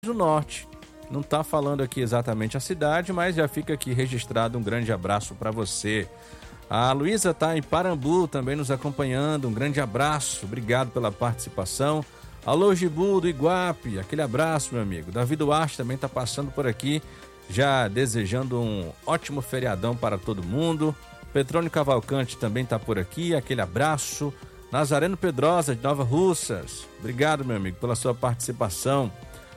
do Norte. Não está falando aqui exatamente a cidade, mas já fica aqui registrado um grande abraço para você. A Luísa está em Parambu também nos acompanhando, um grande abraço, obrigado pela participação. Alô, Gibu do Iguape, aquele abraço, meu amigo. Davi Duarte também está passando por aqui, já desejando um ótimo feriadão para todo mundo. Petrônio Cavalcante também está por aqui, aquele abraço. Nazareno Pedrosa de Nova Russas, obrigado, meu amigo, pela sua participação.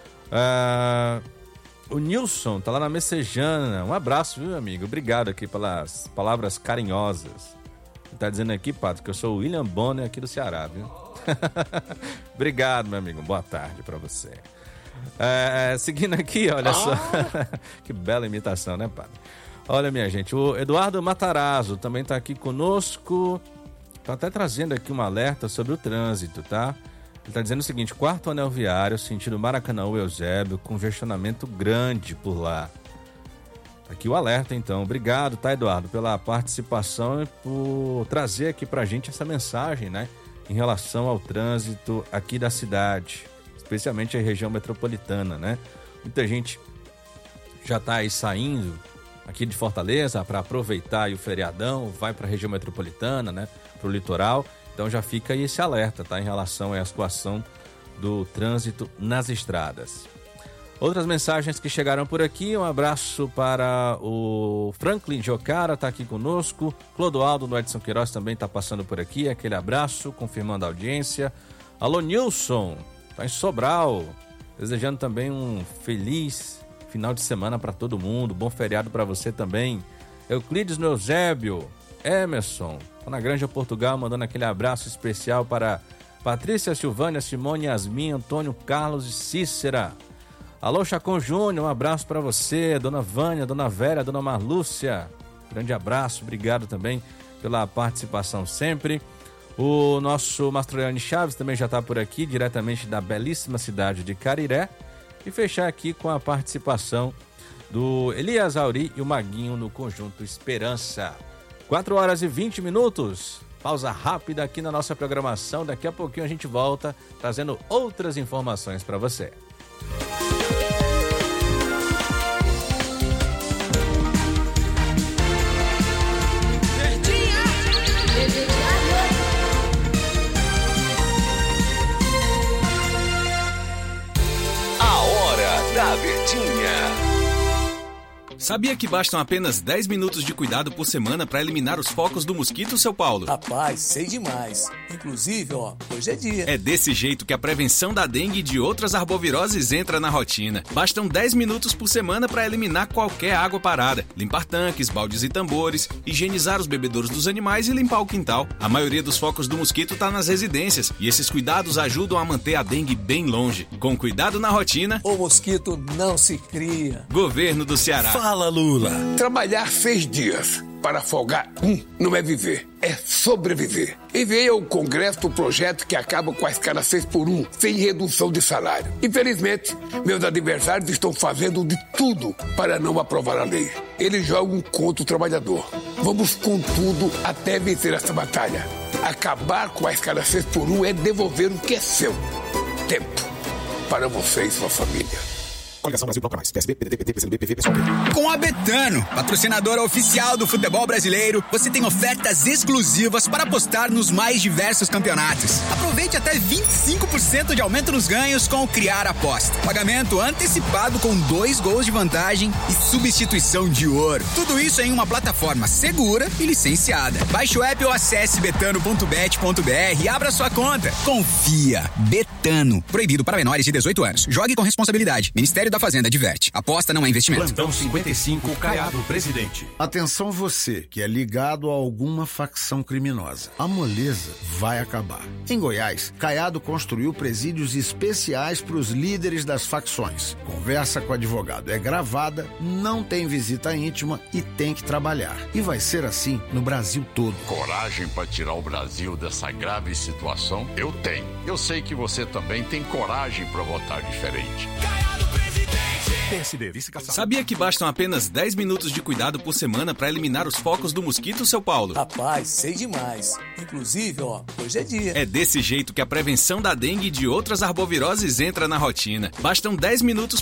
O Nilson tá lá na Messejana, um abraço, viu, amigo? Obrigado aqui pelas palavras carinhosas. Ele tá dizendo aqui, Pato, que eu sou o William Bonner aqui do Ceará, viu? Obrigado, meu amigo, boa tarde pra você. Seguindo aqui, olha só, que bela imitação, né, Pato? Olha, minha gente, o Eduardo Matarazzo também tá aqui conosco, tá até trazendo aqui um alerta sobre o trânsito, tá? Ele está dizendo o seguinte: 4º anel viário, sentido Maracanã-Eusébio, congestionamento grande por lá. Aqui o alerta, então. Obrigado, tá, Eduardo, pela participação e por trazer aqui pra gente essa mensagem, né? Em relação ao trânsito aqui da cidade, especialmente a região metropolitana, né? Muita gente já tá aí saindo aqui de Fortaleza para aproveitar aí o feriadão, vai para a região metropolitana, né? Pro litoral. Então já fica aí esse alerta, tá? Em relação à situação do trânsito nas estradas. Outras mensagens que chegaram por aqui, um abraço para o Franklin Jocara, tá aqui conosco. Clodoaldo do Edson Queiroz também tá passando por aqui, aquele abraço, confirmando a audiência. Alô, Nilson, tá em Sobral, desejando também um feliz final de semana para todo mundo, bom feriado para você também. Euclides no Eusébio, Emerson, tá na Granja Portugal, mandando aquele abraço especial para Patrícia, Silvânia, Simone, Yasmin, Antônio, Carlos e Cícera. Alô, Chacon Júnior, um abraço para você, Dona Vânia, Dona Vera, Dona Marlúcia. Grande abraço, obrigado também pela participação sempre. O nosso Mastroianni Chaves também já está por aqui, diretamente da belíssima cidade de Cariré. E fechar aqui com a participação do Elias Auri e o Maguinho no Conjunto Esperança. 4h20. Pausa rápida aqui na nossa programação. Daqui a pouquinho a gente volta trazendo outras informações para você. A hora da Verdinha. Sabia que bastam apenas 10 minutos de cuidado por semana para eliminar os focos do mosquito, seu Paulo? Rapaz, sei demais. Inclusive, hoje é dia. É desse jeito que a prevenção da dengue e de outras arboviroses entra na rotina. Bastam 10 minutos por semana para eliminar qualquer água parada, limpar tanques, baldes e tambores, higienizar os bebedouros dos animais e limpar o quintal. A maioria dos focos do mosquito está nas residências e esses cuidados ajudam a manter a dengue bem longe. Com cuidado na rotina, o mosquito não se cria. Governo do Ceará. Fala, Lula. Trabalhar 6 dias para folgar não é viver, é sobreviver. Enviei ao Congresso o projeto que acaba com a escala 6x1, sem redução de salário. Infelizmente, meus adversários estão fazendo de tudo para não aprovar a lei. Eles jogam contra o trabalhador. Vamos com tudo até vencer essa batalha. Acabar com a escala 6x1 é devolver o que é seu. Tempo para você e sua família. Coligação Brasil Bloco Mais, PSB, PDT, PT, PCdoB, PV, PSOL. Com a Betano, patrocinadora oficial do futebol brasileiro, você tem ofertas exclusivas para apostar nos mais diversos campeonatos. Aproveite até 25% de aumento nos ganhos com o Criar Aposta. Pagamento antecipado com 2 gols de vantagem e substituição de ouro. Tudo isso em uma plataforma segura e licenciada. Baixe o app ou acesse betano.bet.br e abra sua conta. Confia. Betano. Proibido para menores de 18 anos. Jogue com responsabilidade. Ministério da Fazenda adverte. Aposta não é investimento. Plantão 55, Caiado Presidente. Atenção você que é ligado a alguma facção criminosa. A moleza vai acabar. Em Goiás, Caiado construiu presídios especiais para os líderes das facções. Conversa com o advogado é gravada, não tem visita íntima e tem que trabalhar. E vai ser assim no Brasil todo. Coragem para tirar o Brasil dessa grave situação? Eu tenho. Eu sei que você também tem coragem para votar diferente. PSD, vice-caçado. Sabia que bastam apenas 10 minutos de cuidado por semana para eliminar os focos do mosquito, seu Paulo? Rapaz, sei demais. Inclusive, hoje é dia. É desse jeito que a prevenção da dengue e de outras arboviroses entra na rotina. Bastam 10 minutos